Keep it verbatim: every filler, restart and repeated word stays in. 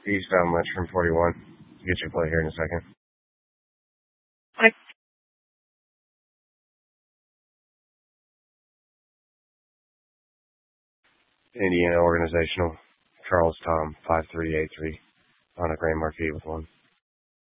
Eastbound Lynch from forty-one. Get your play here in a second. Indiana Organizational. Charles Tom, five three eight three. On a Grand Marquis with one.